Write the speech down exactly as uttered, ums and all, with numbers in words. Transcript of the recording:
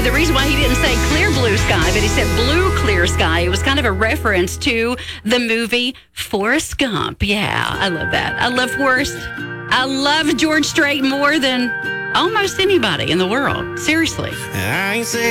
the reason why he didn't say clear blue sky, but he said blue clear sky, it was kind of a reference to the movie Forrest Gump. Yeah, I love that. I love Forrest. I love George Strait more than almost anybody in the world. Seriously. I ain't saying